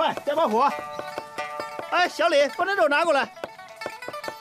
快，加把火！哎，小李，把这肉拿过来。